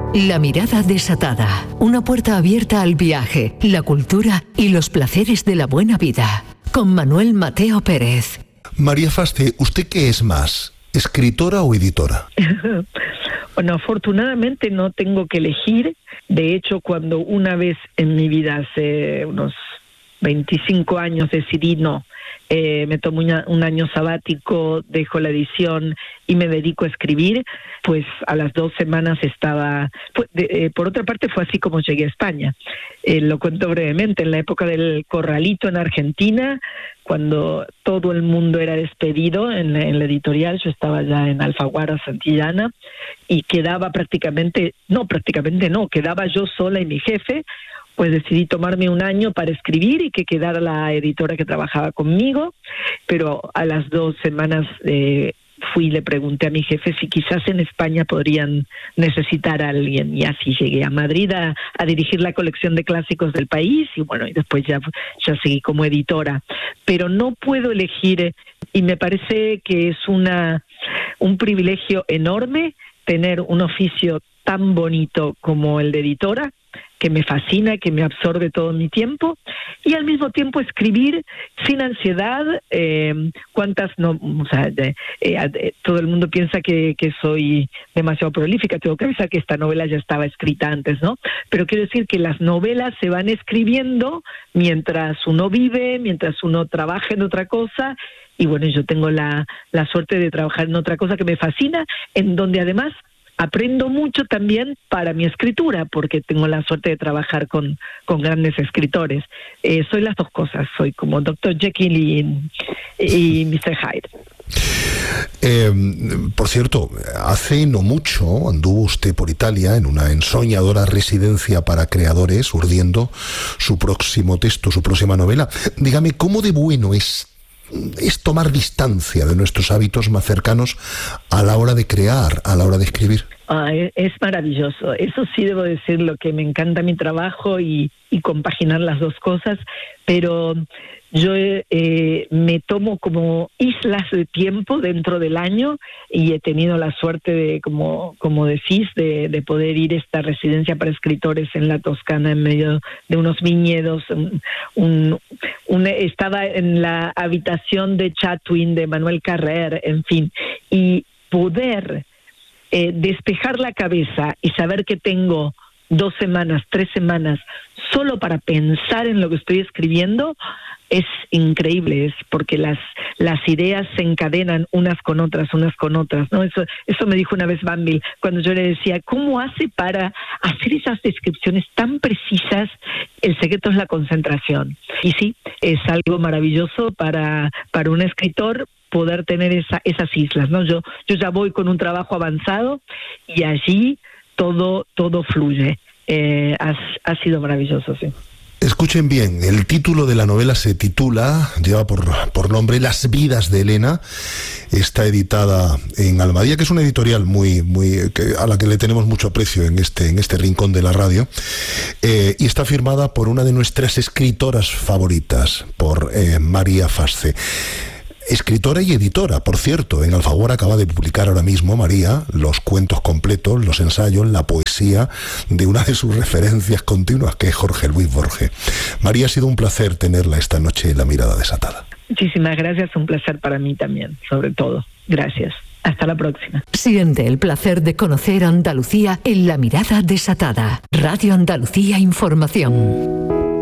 La mirada desatada. Una puerta abierta al viaje, la cultura y los placeres de la buena vida. Con Manuel Mateo Pérez. María Fasce, ¿usted qué es más? ¿Escritora o editora? Bueno, afortunadamente no tengo que elegir. De hecho, cuando una vez en mi vida, hace unos 25 años, decidí me tomo un año sabático, dejo la edición y me dedico a escribir, pues a las 2 semanas estaba... por otra parte, fue así como llegué a España. Lo cuento brevemente. En la época del Corralito en Argentina, cuando todo el mundo era despedido en la editorial, yo estaba ya en Alfaguara Santillana y quedaba quedaba yo sola y mi jefe. Pues decidí tomarme un año para escribir y que quedara la editora que trabajaba conmigo, pero a las 2 semanas fui y le pregunté a mi jefe si quizás en España podrían necesitar a alguien, y así llegué a Madrid a dirigir la colección de clásicos del país, y bueno, y después ya seguí como editora. Pero no puedo elegir, y me parece que es un privilegio enorme tener un oficio tan bonito como el de editora, que me fascina, que me absorbe todo mi tiempo, y al mismo tiempo escribir sin ansiedad. Todo el mundo piensa que soy demasiado prolífica. Tengo que avisar que esta novela ya estaba escrita antes, ¿no? Pero quiero decir que las novelas se van escribiendo mientras uno vive, mientras uno trabaja en otra cosa. Y bueno, yo tengo la suerte de trabajar en otra cosa que me fascina, en donde además aprendo mucho también para mi escritura, porque tengo la suerte de trabajar con grandes escritores. Soy las dos cosas, soy como Dr. Jekyll y Mr. Hyde. Por cierto, hace no mucho anduvo usted por Italia en una ensoñadora residencia para creadores, urdiendo su próximo texto, su próxima novela. Dígame, ¿cómo de bueno es tomar distancia de nuestros hábitos más cercanos a la hora de crear, a la hora de escribir? Es maravilloso. Eso sí debo decir, lo que me encanta mi trabajo y compaginar las dos cosas, pero yo me tomo como islas de tiempo dentro del año, y he tenido la suerte de, como decís, de poder ir a esta residencia para escritores en la Toscana, en medio de unos viñedos. Estaba en la habitación de Chatwin, de Manuel Carrer, en fin, y poder despejar la cabeza y saber que tengo 2 semanas, 3 semanas solo para pensar en lo que estoy escribiendo, es increíble. Es porque las ideas se encadenan unas con otras, ¿no? Eso me dijo una vez Banville, cuando yo le decía, ¿cómo hace para hacer esas descripciones tan precisas? El secreto es la concentración. Y sí, es algo maravilloso para un escritor poder tener esas islas, ¿no? Yo ya voy con un trabajo avanzado y allí todo fluye. Ha sido maravilloso, sí. Escuchen bien, el título de la novela lleva por nombre Las vidas de Elena. Está editada en Almadía, que es una editorial a la que le tenemos mucho aprecio en este rincón de la radio, y está firmada por una de nuestras escritoras favoritas, por María Fasce. Escritora y editora, por cierto. En Alfaguara acaba de publicar ahora mismo, María, los cuentos completos, los ensayos, la poesía de una de sus referencias continuas, que es Jorge Luis Borges. María, ha sido un placer tenerla esta noche en La Mirada Desatada. Muchísimas gracias, un placer para mí también, sobre todo. Gracias. Hasta la próxima. Siente el placer de conocer Andalucía en La Mirada Desatada. Radio Andalucía Información.